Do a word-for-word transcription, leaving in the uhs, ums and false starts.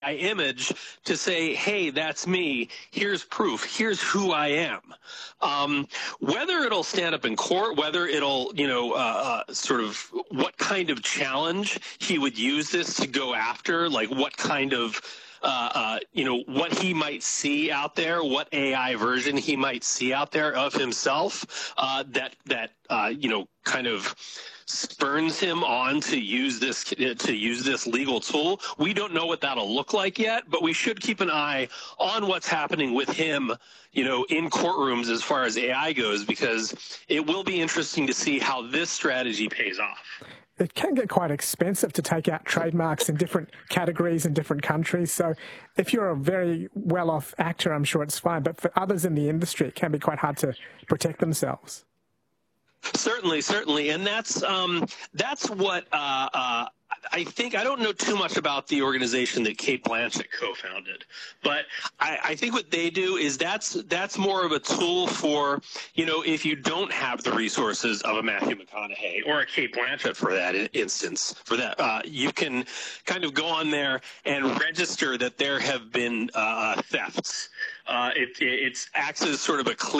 I image to say, hey, that's me. Here's proof. Here's who I am. Um, whether it'll stand up in court, whether it'll, you know, uh, uh, sort of what kind of challenge he would use this to go after, like what kind of Uh, uh, you know, what he might see out there, what A I version he might see out there of himself, uh, that that uh, you know, kind of spurns him on to use this to use this legal tool. We don't know what that'll look like yet, but we should keep an eye on what's happening with him, you know, in courtrooms as far as A I goes, because it will be interesting to see how this strategy pays off. It can get quite expensive to take out trademarks in different categories in different countries. So if you're a very well-off actor, I'm sure it's fine. But for others in the industry, it can be quite hard to protect themselves. Certainly, certainly. And that's um, that's what uh, uh, I think. I don't know too much about the organization that Cate Blanchett co-founded, but I, I think what they do is that's that's more of a tool for, you know, if you don't have the resources of a Matthew McConaughey or a Cate Blanchett for that instance, for that, uh, you can kind of go on there and register that there have been uh, thefts. Uh, it, it acts as sort of a clear